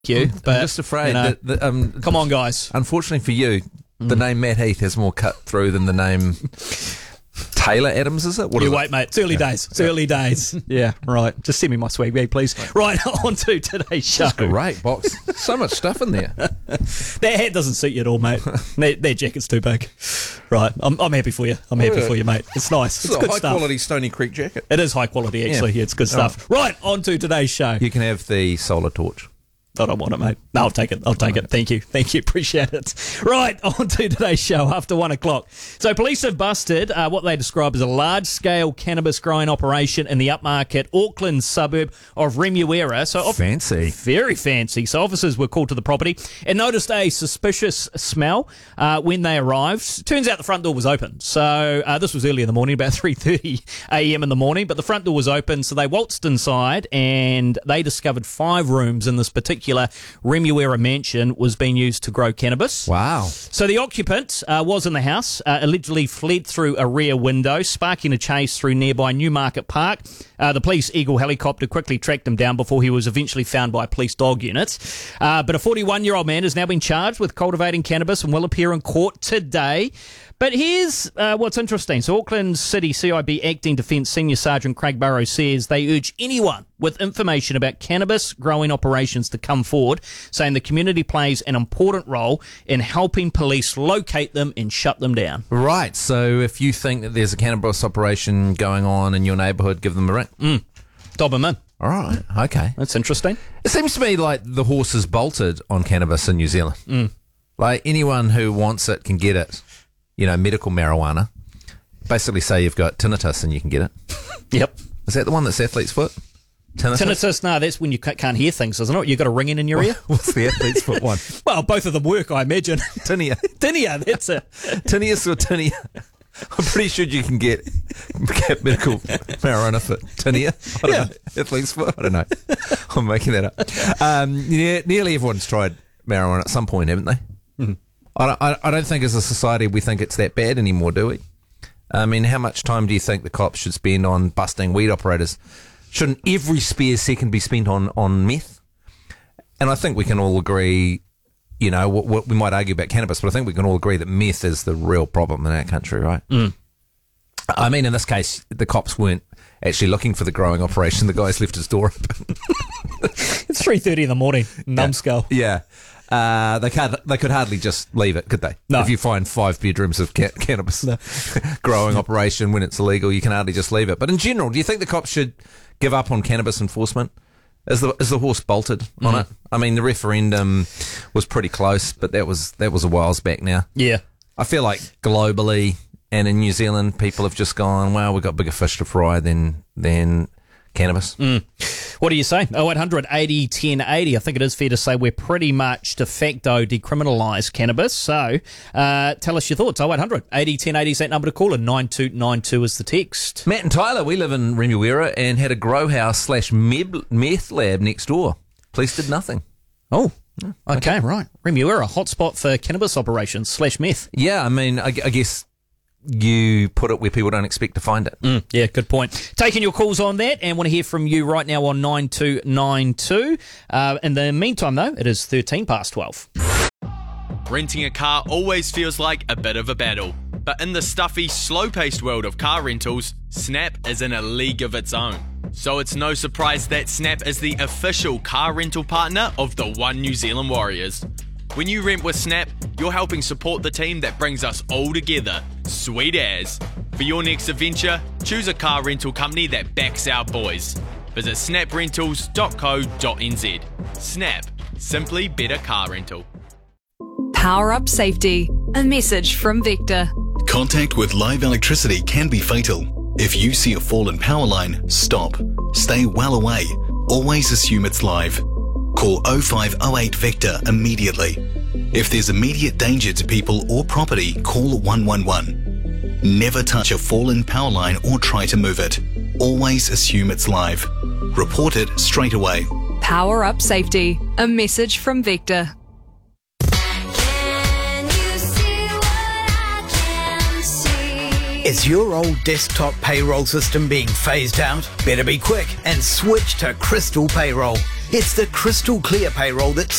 you, but I'm just afraid that come on, guys. Unfortunately for you, the name Matt Heath has more cut through than the name Taylor Adams, is it? What is Wait, mate. It's early days. It's early days. Yeah, right. Just send me my swag bag, please. Right, on to today's show. That's great, Box. So much stuff in there. That hat doesn't suit you at all, mate. that jacket's too big. Right, I'm happy for you. I'm happy for you, mate. It's nice. It's a good high stuff. quality Stony Creek jacket. It is high quality, actually. Yeah, it's good stuff. Right, on to today's show. You can have the solar torch. I don't want it, mate. No, I'll take it. Thank you. Appreciate it. Right, on to today's show after 1 o'clock. So police have busted what they describe as a large-scale cannabis growing operation in the upmarket Auckland suburb of Remuera. So fancy. Very fancy. So officers were called to the property and noticed a suspicious smell when they arrived. Turns out the front door was open. So this was early in the morning, about 3:30 a.m. in the morning, but the front door was open, so they waltzed inside and they discovered 5 rooms in this particular Remuera mansion was being used to grow cannabis. Wow. So the occupant was in the house, allegedly fled through a rear window, sparking a chase through nearby Newmarket Park. The police Eagle helicopter quickly tracked him down before he was eventually found by a police dog unit. But a 41-year-old man has now been charged with cultivating cannabis and will appear in court today. But here's what's interesting. So Auckland City CIB Acting Defence Senior Sergeant Craig Burrows says they urge anyone with information about cannabis growing operations to come forward, saying the community plays an important role in helping police locate them and shut them down. Right, so if you think that there's a cannabis operation going on in your neighbourhood, give them a ring. Dob them in. All right, okay. That's interesting. It seems to me like the horse is bolted on cannabis in New Zealand. Like anyone who wants it can get it. You know, medical marijuana. Basically say you've got tinnitus and you can get it. Yep. Is that the one that's athlete's foot? Tinnitus? No, that's when you can't hear things, isn't it? You've got a ringing in your ear. What's the athlete's foot one? Well, both of them work, I imagine. Tinea. Tinea, that's it. Tinnitus or tinea. I'm pretty sure you can get medical marijuana for tinea. I don't know. Athlete's foot? I don't know. I'm making that up. Nearly everyone's tried marijuana at some point, haven't they? Mm-hmm. I don't think as a society we think it's that bad anymore, do we? I mean, how much time do you think the cops should spend on busting weed operators? Shouldn't every spare second be spent on meth? And I think we can all agree, you know, what we might argue about cannabis, but I think we can all agree that meth is the real problem in our country, right? I mean, in this case, the cops weren't actually looking for the growing operation. The guy's left his door open. It's 3:30 in the morning, numbskull. Yeah. They could hardly just leave it, could they? No. If you find 5 bedrooms of cannabis growing operation when it's illegal, you can hardly just leave it. But in general, do you think the cops should give up on cannabis enforcement? Is the horse bolted on it? I mean, the referendum was pretty close, but that was a whiles back now. Yeah. I feel like globally and in New Zealand, people have just gone, well, we've got bigger fish to fry than cannabis. What do you say? 0800 80 10 80. I think it is fair to say we're pretty much de facto decriminalised cannabis. So tell us your thoughts. 0800 80 10 80 is that number to call, and 9292 is the text. Matt and Tyler, we live in Remuera and had a grow house / meth lab next door. Police did nothing. Oh, okay, right. Remuera, hotspot for cannabis operations / meth. Yeah, I mean, I guess you put it where people don't expect to find it. Yeah, good point. Taking your calls on that, and want to hear from you right now on 9292. In the meantime, though, it is 13 past 12. Renting a car always feels like a bit of a battle. But in the stuffy, slow-paced world of car rentals, Snap is in a league of its own. So it's no surprise that Snap is the official car rental partner of the One New Zealand Warriors. When you rent with Snap, you're helping support the team that brings us all together. Sweet as. For your next adventure, choose a car rental company that backs our boys. Visit snaprentals.co.nz. Snap. Simply better car rental. Power up safety. A message from Vector. Contact with live electricity can be fatal. If you see a fallen power line, stop. Stay well away. Always assume it's live. Call 0508 Vector immediately. If there's immediate danger to people or property, call 111. Never touch a fallen power line or try to move it. Always assume it's live. Report it straight away. Power up safety. A message from Vector. Is your old desktop payroll system being phased out? Better be quick and switch to Crystal Payroll. It's the crystal clear payroll that